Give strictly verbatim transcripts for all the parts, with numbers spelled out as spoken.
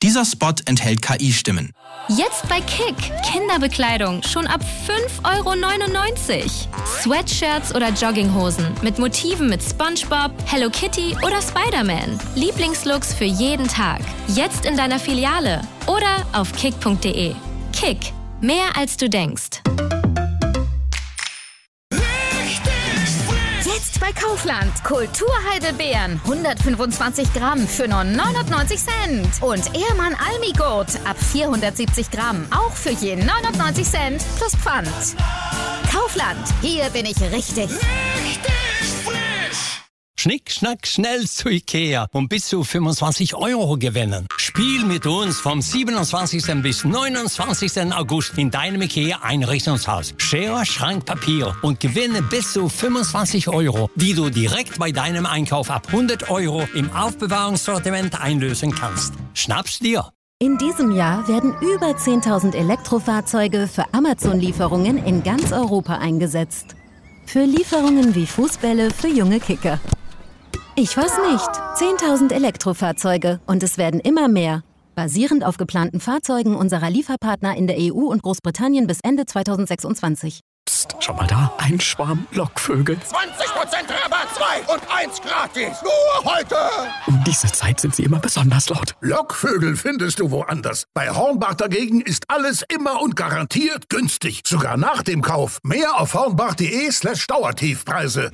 Dieser Spot enthält K I-Stimmen. Jetzt bei Kick. Kinderbekleidung schon ab fünf Euro neunundneunzig. Sweatshirts oder Jogginghosen mit Motiven mit SpongeBob, Hello Kitty oder Spider-Man. Lieblingslooks für jeden Tag. Jetzt in deiner Filiale oder auf kick punkt de. Kick. Mehr als du denkst. Jetzt bei Kaufland. Kulturheidelbeeren. hundertfünfundzwanzig Gramm für nur neunundneunzig Cent. Und Ehrmann Almigurt ab vierhundertsiebzig Gramm. Auch für je neunundneunzig Cent plus Pfand. Kaufland. Hier bin ich richtig. Richtig frisch. Schnick, schnack, schnell zu Ikea und bis zu fünfundzwanzig Euro gewinnen. Spiel mit uns vom siebenundzwanzigsten bis neunundzwanzigsten August in deinem Ikea-Einrichtungshaus. Schere, Schrank, Papier und gewinne bis zu fünfundzwanzig Euro, die du direkt bei deinem Einkauf ab hundert Euro im Aufbewahrungssortiment einlösen kannst. Schnapp's dir! In diesem Jahr werden über zehntausend Elektrofahrzeuge für Amazon-Lieferungen in ganz Europa eingesetzt. Für Lieferungen wie Fußbälle für junge Kicker. Ich weiß nicht. zehntausend Elektrofahrzeuge und es werden immer mehr. Basierend auf geplanten Fahrzeugen unserer Lieferpartner in der E U und Großbritannien bis Ende zweitausendsechsundzwanzig. Psst, schau mal da, ein Schwarm Lockvögel. zwanzig Prozent Rabatt, zwei und eins gratis. Nur heute. Um diese Zeit sind sie immer besonders laut. Lockvögel findest du woanders. Bei Hornbach dagegen ist alles immer und garantiert günstig. Sogar nach dem Kauf. Mehr auf hornbach.de slash Dauertiefpreise.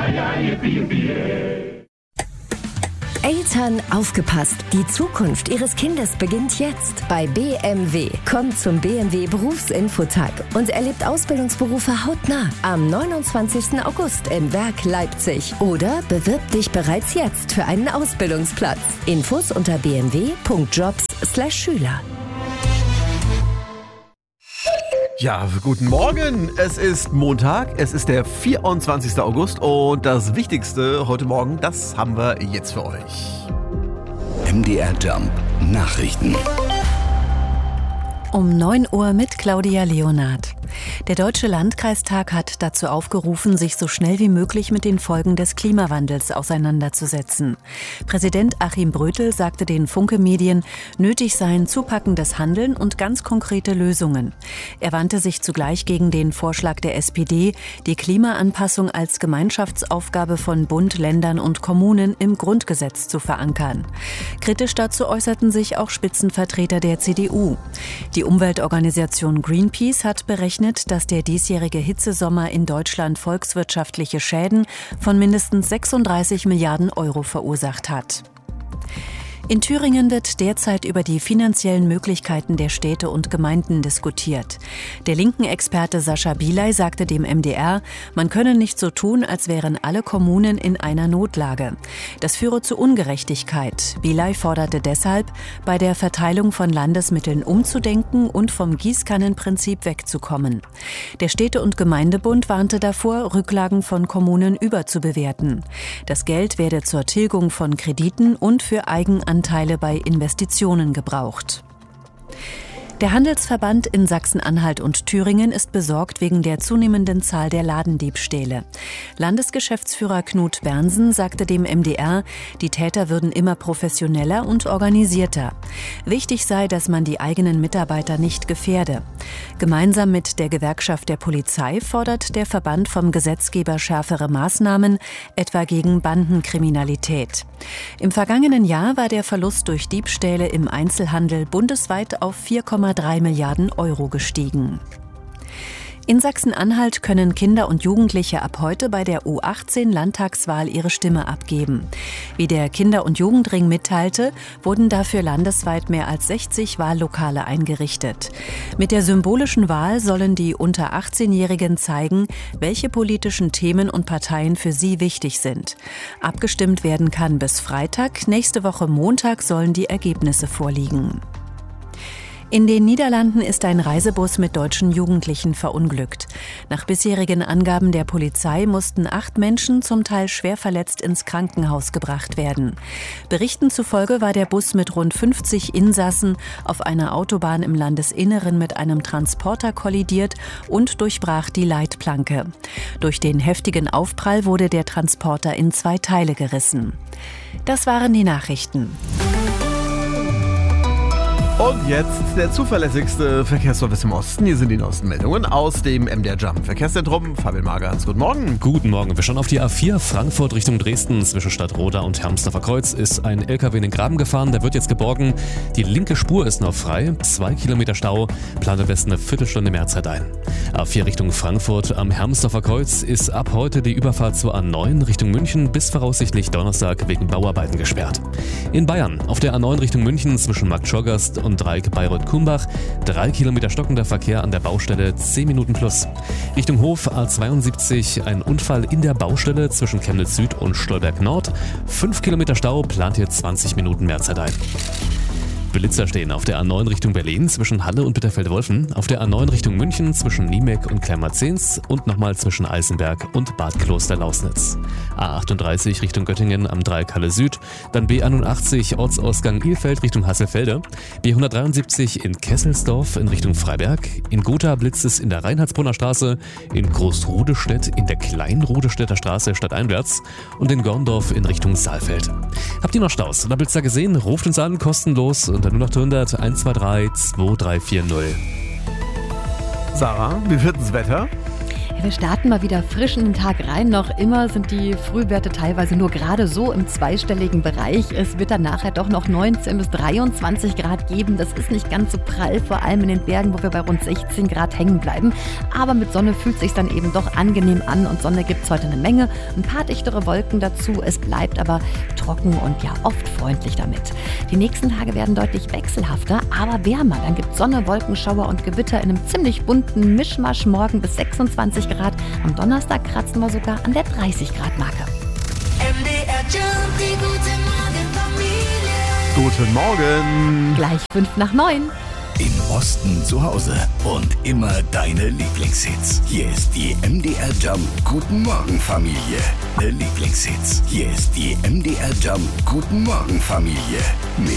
Eltern, aufgepasst! Die Zukunft Ihres Kindes beginnt jetzt bei B M W. Kommt zum B M W Berufsinfotag und erlebt Ausbildungsberufe hautnah am neunundzwanzigsten August im Werk Leipzig. Oder bewirb dich bereits jetzt für einen Ausbildungsplatz. Infos unter b m w punkt jobs slash schüler. Ja, guten Morgen. Es ist Montag, es ist der vierundzwanzigsten August und das Wichtigste heute Morgen, das haben wir jetzt für euch. M D R Jump Nachrichten. Um neun Uhr mit Claudia Leonard. Der Deutsche Landkreistag hat dazu aufgerufen, sich so schnell wie möglich mit den Folgen des Klimawandels auseinanderzusetzen. Präsident Achim Brötel sagte den Funke-Medien, nötig seien zupackendes Handeln und ganz konkrete Lösungen. Er wandte sich zugleich gegen den Vorschlag der S P D, die Klimaanpassung als Gemeinschaftsaufgabe von Bund, Ländern und Kommunen im Grundgesetz zu verankern. Kritisch dazu äußerten sich auch Spitzenvertreter der C D U. Die Umweltorganisation Greenpeace hat berechnet, dass der diesjährige Hitzesommer in Deutschland volkswirtschaftliche Schäden von mindestens sechsunddreißig Milliarden Euro verursacht hat. In Thüringen wird derzeit über die finanziellen Möglichkeiten der Städte und Gemeinden diskutiert. Der linken Experte Sascha Bielay sagte dem M D R, man könne nicht so tun, als wären alle Kommunen in einer Notlage. Das führe zu Ungerechtigkeit. Bielay forderte deshalb, bei der Verteilung von Landesmitteln umzudenken und vom Gießkannenprinzip wegzukommen. Der Städte- und Gemeindebund warnte davor, Rücklagen von Kommunen überzubewerten. Das Geld werde zur Tilgung von Krediten und für Eigenanteile bei Investitionen gebraucht. Der Handelsverband in Sachsen-Anhalt und Thüringen ist besorgt wegen der zunehmenden Zahl der Ladendiebstähle. Landesgeschäftsführer Knut Bernsen sagte dem M D R, die Täter würden immer professioneller und organisierter. Wichtig sei, dass man die eigenen Mitarbeiter nicht gefährde. Gemeinsam mit der Gewerkschaft der Polizei fordert der Verband vom Gesetzgeber schärfere Maßnahmen, etwa gegen Bandenkriminalität. Im vergangenen Jahr war der Verlust durch Diebstähle im Einzelhandel bundesweit auf vier Komma drei Milliarden Euro gestiegen. In Sachsen-Anhalt können Kinder und Jugendliche ab heute bei der U achtzehn Landtagswahl ihre Stimme abgeben. Wie der Kinder- und Jugendring mitteilte, wurden dafür landesweit mehr als sechzig Wahllokale eingerichtet. Mit der symbolischen Wahl sollen die unter achtzehnjährigen zeigen, welche politischen Themen und Parteien für sie wichtig sind. Abgestimmt werden kann bis Freitag, nächste Woche Montag sollen die Ergebnisse vorliegen. In den Niederlanden ist ein Reisebus mit deutschen Jugendlichen verunglückt. Nach bisherigen Angaben der Polizei mussten acht Menschen zum Teil schwer verletzt ins Krankenhaus gebracht werden. Berichten zufolge war der Bus mit rund fünfzig Insassen auf einer Autobahn im Landesinneren mit einem Transporter kollidiert und durchbrach die Leitplanke. Durch den heftigen Aufprall wurde der Transporter in zwei Teile gerissen. Das waren die Nachrichten. Und jetzt der zuverlässigste Verkehrsservice im Osten. Hier sind die neuesten Meldungen aus dem M D R Jump Verkehrszentrum. Fabian Magerns, guten Morgen. Guten Morgen. Wir schauen auf die A vier Frankfurt Richtung Dresden. Zwischen Stadtroda und Hermsdorfer Kreuz ist ein L K W in den Graben gefahren. Der wird jetzt geborgen. Die linke Spur ist noch frei. Zwei Kilometer Stau. Plant am besten eine Viertelstunde mehr Zeit ein. A vier Richtung Frankfurt am Hermsdorfer Kreuz ist ab heute die Überfahrt zur A neun Richtung München bis voraussichtlich Donnerstag wegen Bauarbeiten gesperrt. In Bayern auf der A neun Richtung München zwischen Marktschorgast und Dreieck Bayreuth-Kumbach. Drei Kilometer stockender Verkehr an der Baustelle, zehn Minuten plus. Richtung Hof A zweiundsiebzig, ein Unfall in der Baustelle zwischen Chemnitz Süd und Stolberg Nord. Fünf Kilometer Stau, plant hier zwanzig Minuten mehr Zeit ein. Blitzer stehen auf der A neun Richtung Berlin zwischen Halle und Bitterfeld-Wolfen, auf der A neun Richtung München zwischen Niemek und Kleinmarzens und nochmal zwischen Eisenberg und Bad Kloster-Lausnitz. A achtunddreißig Richtung Göttingen am Dreieck Halle Süd, dann B einundachtzig Ortsausgang Ilfeld Richtung Hasselfelde, B hundertdreiundsiebzig in Kesselsdorf in Richtung Freiberg, in Gotha blitzt es in der Reinhardsbrunner Straße, in Großrudestedt in der Kleinrudestädter Straße stadteinwärts und in Gorndorf in Richtung Saalfeld. Habt ihr noch Staus oder Blitzer gesehen? Ruft uns an, kostenlos unter null acht hundert eins zwei drei zwei drei vier null. Sarah, wie wird das Wetter? Wir starten mal wieder frisch in den Tag rein. Noch immer sind die Frühwerte teilweise nur gerade so im zweistelligen Bereich. Es wird dann nachher doch noch neunzehn bis dreiundzwanzig Grad geben. Das ist nicht ganz so prall, vor allem in den Bergen, wo wir bei rund sechzehn Grad hängen bleiben. Aber mit Sonne fühlt es sich dann eben doch angenehm an und Sonne gibt es heute eine Menge. Ein paar dichtere Wolken dazu. Es bleibt aber trocken und ja oft freundlich damit. Die nächsten Tage werden deutlich wechselhafter, aber wärmer. Dann gibt es Sonne, Wolkenschauer und Gewitter in einem ziemlich bunten Mischmasch. Morgen bis sechsundzwanzig Grad. Am Donnerstag kratzen wir sogar an der dreißig Grad Marke. M D R Jump, die gute Morgen Guten Morgen. Gleich fünf nach neun. Im Osten zu Hause und immer deine Lieblingshits. Hier ist die M D R Jump Guten Morgen Familie. Lieblingshits. Hier ist die M D R Jump Guten Morgen Familie. Mit